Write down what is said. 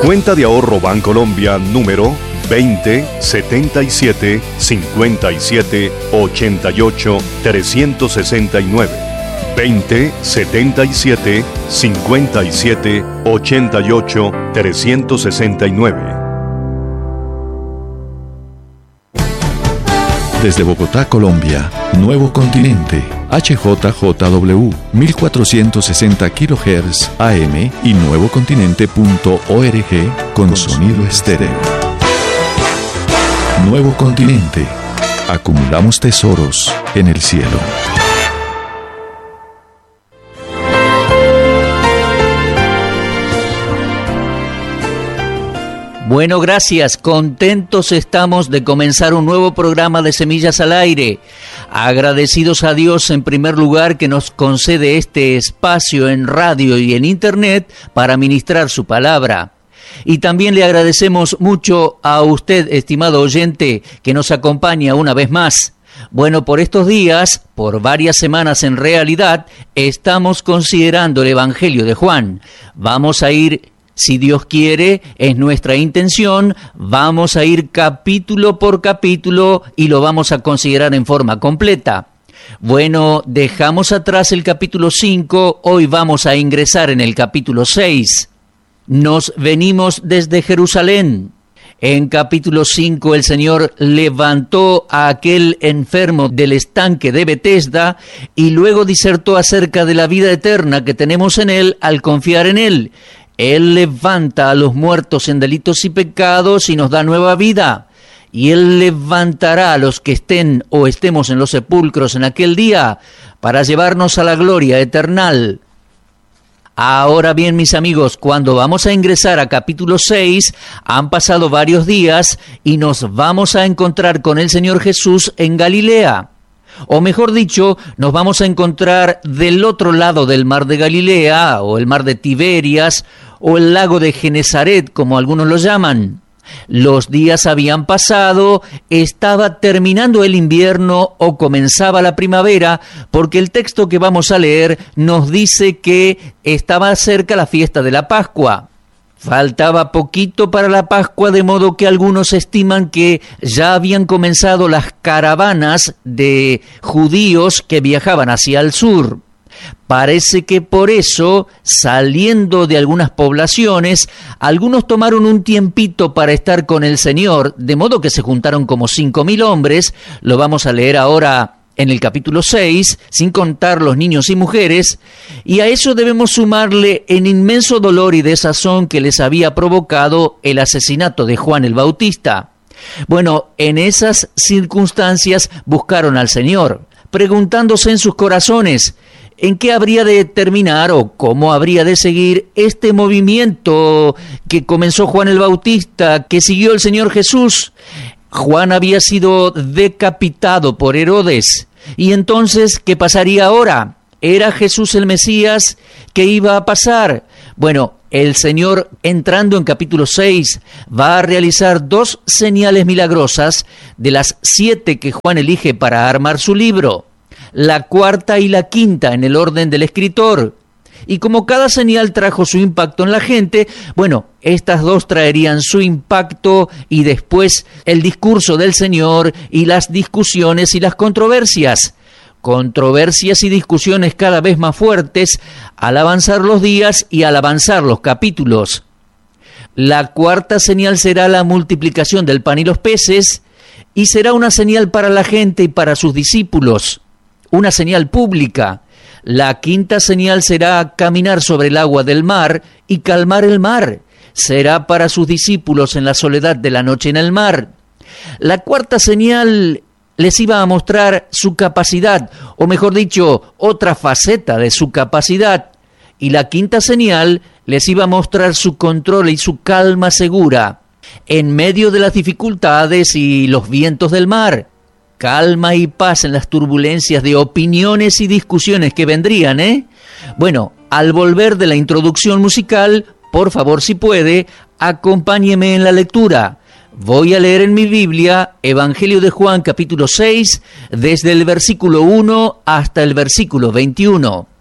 Cuenta de ahorro Bancolombia número 20 77 57 88 369. 20 77 57 88 369. Desde Bogotá, Colombia, Nuevo Continente, HJJW, 1460 kHz AM y nuevocontinente.org con sonido estéreo. Nuevo Continente, acumulamos tesoros en el cielo. Bueno, gracias. Contentos estamos de comenzar un nuevo programa de Semillas al Aire. Agradecidos a Dios en primer lugar que nos concede este espacio en radio y en internet para ministrar su palabra. Y también le agradecemos mucho a usted, estimado oyente, que nos acompaña una vez más. Bueno, por estos días, por varias semanas en realidad, estamos considerando el Evangelio de Juan. Vamos a ir, si Dios quiere, es nuestra intención, vamos a ir capítulo por capítulo y lo vamos a considerar en forma completa. Bueno, dejamos atrás el capítulo 5, hoy vamos a ingresar en el capítulo 6. Nos venimos desde Jerusalén. En capítulo 5 el Señor levantó a aquel enfermo del estanque de Betesda y luego disertó acerca de la vida eterna que tenemos en Él al confiar en Él. Él levanta a los muertos en delitos y pecados y nos da nueva vida. Y Él levantará a los que estén o estemos en los sepulcros en aquel día para llevarnos a la gloria eternal. Ahora bien, mis amigos, cuando vamos a ingresar a capítulo 6, han pasado varios días y nos vamos a encontrar con el Señor Jesús en Galilea. O mejor dicho, nos vamos a encontrar del otro lado del mar de Galilea, o el mar de Tiberias, o el lago de Genesaret, como algunos lo llaman. Los días habían pasado, estaba terminando el invierno o comenzaba la primavera, porque el texto que vamos a leer nos dice que estaba cerca la fiesta de la Pascua. Faltaba poquito para la Pascua, de modo que algunos estiman que ya habían comenzado las caravanas de judíos que viajaban hacia el sur. Parece que por eso, saliendo de algunas poblaciones, algunos tomaron un tiempito para estar con el Señor, de modo que se juntaron como 5.000 hombres, lo vamos a leer ahora en el capítulo 6, sin contar los niños y mujeres, y a eso debemos sumarle el inmenso dolor y desazón que les había provocado el asesinato de Juan el Bautista. Bueno, en esas circunstancias buscaron al Señor, preguntándose en sus corazones en qué habría de terminar o cómo habría de seguir este movimiento que comenzó Juan el Bautista, que siguió el Señor Jesús. Juan había sido decapitado por Herodes. ¿Y entonces qué pasaría ahora? ¿Era Jesús el Mesías? ¿Qué iba a pasar? Bueno, el Señor, entrando en capítulo 6, va a realizar 2 señales milagrosas de las 7 que Juan elige para armar su libro. La cuarta y la quinta en el orden del escritor. Y como cada señal trajo su impacto en la gente, bueno, estas 2 traerían su impacto y después el discurso del Señor y las discusiones y las controversias. Controversias y discusiones cada vez más fuertes al avanzar los días y al avanzar los capítulos. La cuarta señal será la multiplicación del pan y los peces y será una señal para la gente y para sus discípulos, una señal pública. La quinta señal será caminar sobre el agua del mar y calmar el mar. Será para sus discípulos en la soledad de la noche en el mar. La cuarta señal les iba a mostrar su capacidad, o mejor dicho, otra faceta de su capacidad. Y la quinta señal les iba a mostrar su control y su calma segura en medio de las dificultades y los vientos del mar. Calma y paz en las turbulencias de opiniones y discusiones que vendrían, ¿eh? Bueno, al volver de la introducción musical, por favor, si puede, acompáñeme en la lectura. Voy a leer en mi Biblia, Evangelio de Juan, capítulo 6, desde el versículo 1 hasta el versículo 21.